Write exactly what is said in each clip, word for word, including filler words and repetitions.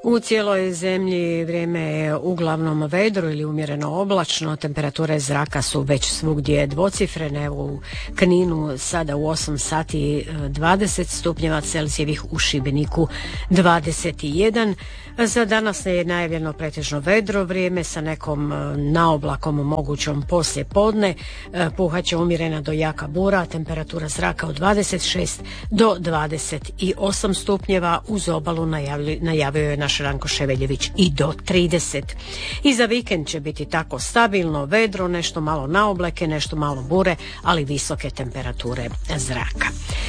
U cijeloj zemlji vrijeme je uglavnom vedro ili umjereno oblačno, temperature zraka su već svugdje dvocifrene, u Kninu sada u osam sati dvadeset stupnjeva Celzijevih, u Šibeniku dvadeset jedan. Za danas je najavljeno pretežno vedro vrijeme sa nekom naoblakom mogućom poslije podne, puhaće umjerena do jaka bura, temperatura zraka od dvadeset šest do dvadeset osam stupnjeva, uz obalu najavio je naš Ranko Ševeljević i do trideset. I za vikend će biti tako stabilno vedro, nešto malo naoblake, nešto malo bure, ali visoke temperature zraka.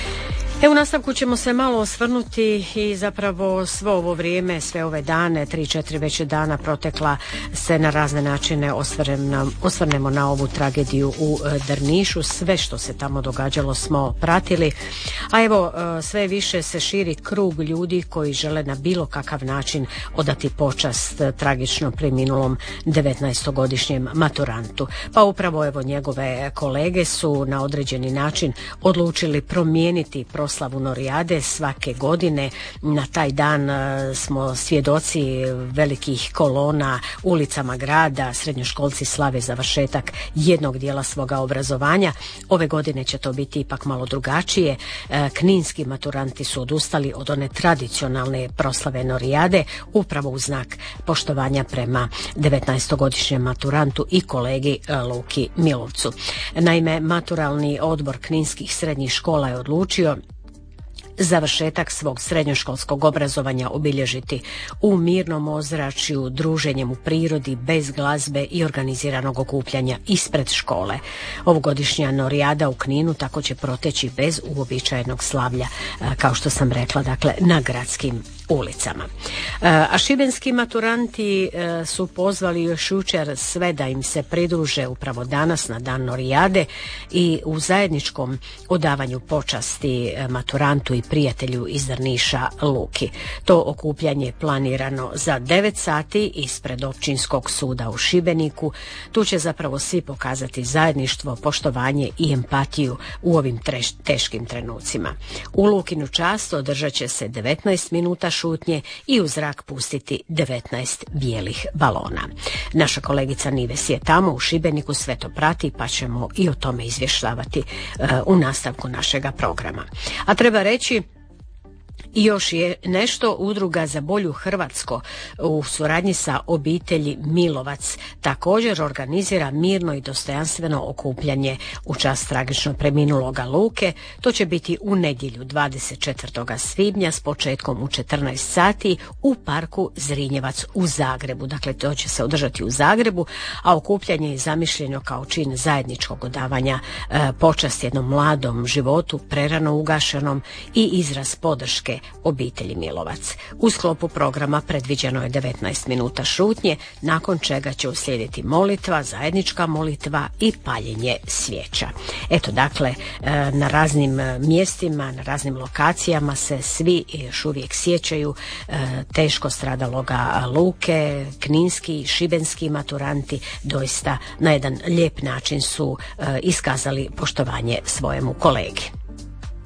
E, u nastavku ćemo se malo osvrnuti i zapravo svo ovo vrijeme, sve ove dane, tri, četiri već dana protekla, se na razne načine osvrnemo, osvrnemo na ovu tragediju u Drnišu. Sve što se tamo događalo smo pratili, a evo sve više se širi krug ljudi koji žele na bilo kakav način odati počast tragično preminulom devetnaestogodišnjem maturantu. Pa upravo evo njegove kolege su na određeni način odlučili promijeniti proslavu Norijade. Svake godine na taj dan smo svjedoci velikih kolona ulicama grada, srednjoškolci slave završetak jednog dijela svoga obrazovanja. Ove godine će to biti ipak malo drugačije. Kninski maturanti su odustali od one tradicionalne proslave Norijade upravo u znak poštovanja prema devetnaestogodišnjem maturantu i kolegi Luki Milovcu. Naime, maturalni odbor kninskih srednjih škola je odlučio završetak svog srednjoškolskog obrazovanja obilježiti u mirnom ozračju, druženjem u prirodi, bez glazbe i organiziranog okupljanja ispred škole. Ovogodišnja Norijada u Kninu tako će proteći bez uobičajenog slavlja, kao što sam rekla, dakle na gradskim ulicama. A šibenski maturanti su pozvali još jučer sve da im se pridruže upravo danas na dan Norijade i u zajedničkom odavanju počasti maturantu i prijatelju iz Drniša Luki. To okupljanje je planirano za devet sati ispred Općinskog suda u Šibeniku. Tu će zapravo svi pokazati zajedništvo, poštovanje i empatiju u ovim treš, teškim trenucima. U Lukinu čast održat će se devetnaest minuta šutnje i u zrak pustiti devetnaest bijelih balona. Naša kolegica Nives je tamo u Šibeniku, sve to prati, pa ćemo i o tome izvještavati uh, u nastavku našega programa. A treba reći i još je nešto, Udruga za bolju Hrvatsko u suradnji sa obitelji Milovac također organizira mirno i dostojanstveno okupljanje u čast tragično preminuloga Luke. To će biti u nedjelju dvadeset četvrtog svibnja s početkom u četrnaest sati u parku Zrinjevac u Zagrebu. Dakle, to će se održati u Zagrebu, a okupljanje je zamišljeno kao čin zajedničkog odavanja e, počast jednom mladom životu, prerano ugašenom, i izraz podrške obitelji Milovac. U sklopu programa predviđeno je devetnaest minuta šutnje, nakon čega će uslijediti molitva, zajednička molitva i paljenje svijeća. Eto, dakle, na raznim mjestima, na raznim lokacijama se svi još uvijek sjećaju teško stradaloga Luke. Kninski i šibenski maturanti doista na jedan lijep način su iskazali poštovanje svojemu kolegi.